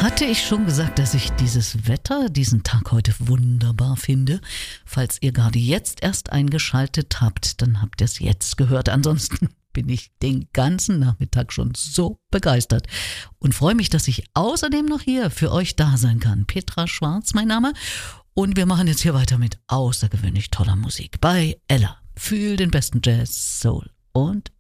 Hatte ich schon gesagt, dass ich dieses Wetter, diesen Tag heute wunderbar finde? Falls ihr gerade jetzt erst eingeschaltet habt, dann habt ihr es jetzt gehört. Ansonsten bin ich den ganzen Nachmittag schon so begeistert und freue mich, dass ich außerdem noch hier für euch da sein kann. Petra Schwarz, mein Name. Und wir machen jetzt hier weiter mit außergewöhnlich toller Musik bei Ella. Fühl den besten Jazz, Soul und